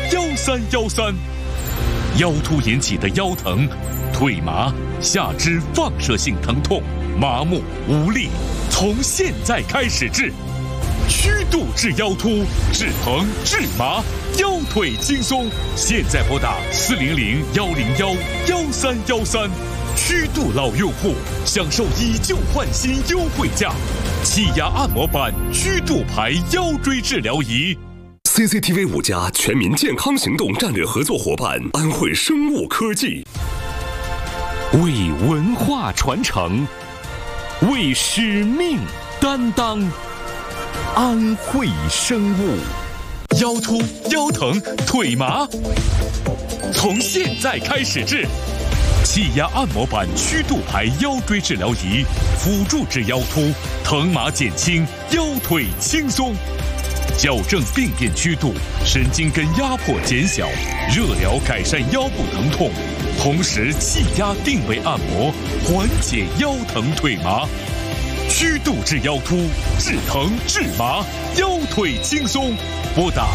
1313。腰突引起的腰疼、腿麻、下肢放射性疼痛、麻木无力，从现在开始治。虚度治腰突，治疼治麻，腰腿轻松。现在拨打400-101-1313。虚度老用户享受以旧换新优惠价，气压按摩板虚度牌腰椎治疗仪。 CCTV 5家全民健康行动战略合作伙伴安慧生物科技， 为文化传承，为使命担当。安慧生物，腰突、腰疼、腿麻，从现在开始治。气压按摩板虚度牌腰椎治疗仪，辅助治腰突，疼麻减轻，腰腿轻松。矫正病变曲度，神经根压迫减小，热疗改善腰部疼痛，同时气压定位按摩，缓解腰疼腿麻。虚度治腰突，治疼治麻，腰腿轻松。拨打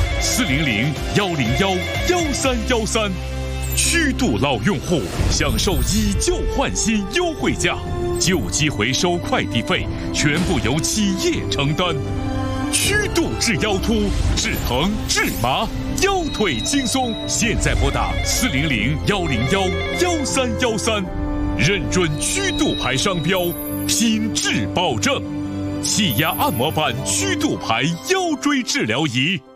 400-101-1313。虚度老用户享受以旧换新优惠价，旧机回收快递费全部由企业承担。虚度治腰突，治疼治麻，腰腿轻松。现在拨打400-101-1313，认准虚度牌商标，品质保证。气压按摩板虚度牌腰椎治疗仪。